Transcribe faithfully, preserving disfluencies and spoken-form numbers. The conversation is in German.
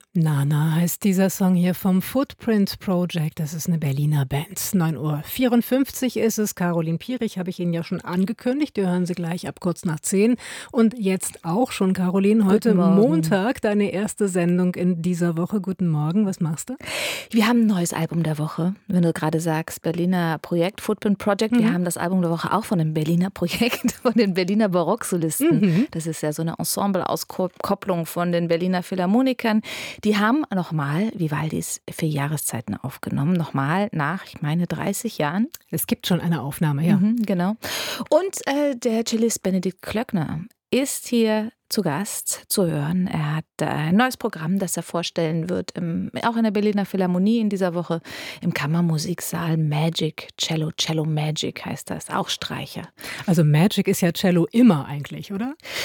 Nana heißt dieser Song hier vom Footprint Project. Das ist eine Berliner Band. neun Uhr vierundfünfzig ist es. Caroline Pierich habe ich Ihnen ja schon angekündigt. Wir hören Sie gleich ab kurz nach zehn. Und jetzt auch schon, Caroline, heute Guten Morgen. Montag, deine erste Sendung in dieser Woche. Guten Morgen, was machst du? Wir haben ein neues Album der Woche. Wenn du gerade sagst, Berliner Projekt, Footprint Project. Wir Mhm. haben das Album der Woche auch von dem Berliner Projekt, von den Berliner Barocksolisten. Mhm. Das ist ja so eine Ensemble-Auskopplung von den Berliner Philharmonikern. Die haben nochmal Vivaldis Vier Jahreszeiten aufgenommen. Nochmal nach, ich meine, dreißig Jahren. Es gibt schon eine Aufnahme, ja. Mhm, genau. Und äh, der Cellist Benedikt Klöckner ist hier zu Gast zu hören. Er hat äh, ein neues Programm, das er vorstellen wird, im, auch in der Berliner Philharmonie in dieser Woche, im Kammermusiksaal Magic, Cello, Cello Magic heißt das, auch Streicher. Also Magic ist ja Cello immer eigentlich, oder?